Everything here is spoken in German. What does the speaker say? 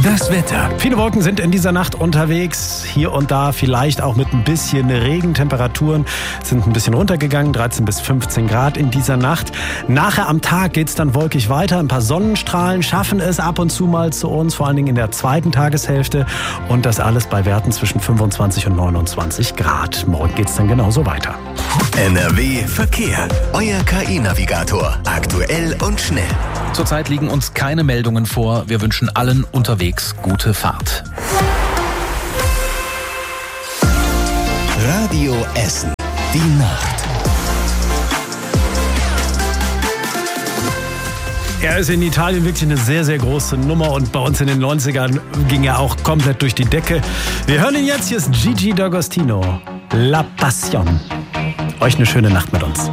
Das Wetter. Viele Wolken sind in dieser Nacht unterwegs. Hier und da vielleicht auch mit ein bisschen Regen. Temperaturen sind ein bisschen runtergegangen. 13 bis 15 Grad in dieser Nacht. Nachher am Tag geht es dann wolkig weiter. Ein paar Sonnenstrahlen schaffen es ab und zu mal zu uns. Vor allen Dingen in der zweiten Tageshälfte. Und das alles bei Werten zwischen 25 und 29 Grad. Morgen geht es dann genauso weiter. NRW Verkehr. Euer KI-Navigator. Aktuell und schnell. Zurzeit liegen uns keine Meldungen vor. Wir wünschen allen unterwegs gute Fahrt. Radio Essen. Die Nacht. Er ist in Italien wirklich eine sehr, sehr große Nummer und bei uns in den 90ern ging er auch komplett durch die Decke. Wir hören ihn jetzt, hier ist Gigi D'Agostino. La Passion. Euch eine schöne Nacht mit uns.